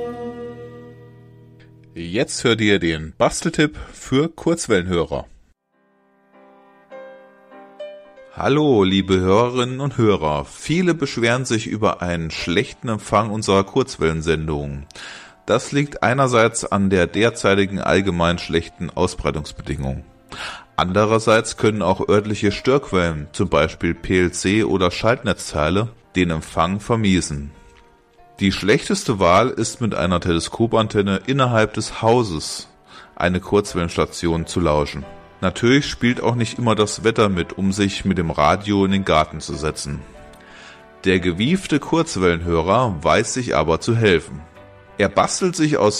Jetzt hört ihr den Basteltipp für Kurzwellenhörer. Hallo, liebe Hörerinnen und Hörer. Viele beschweren sich über einen schlechten Empfang unserer Kurzwellensendungen. Das liegt einerseits an der derzeitigen allgemein schlechten Ausbreitungsbedingungen. Andererseits können auch örtliche Störquellen, zum Beispiel PLC oder Schaltnetzteile, den Empfang vermiesen. Die schlechteste Wahl ist mit einer Teleskopantenne innerhalb des Hauses eine Kurzwellenstation zu lauschen. Natürlich spielt auch nicht immer das Wetter mit, um sich mit dem Radio in den Garten zu setzen. Der gewiefte Kurzwellenhörer weiß sich aber zu helfen. Er bastelt sich aus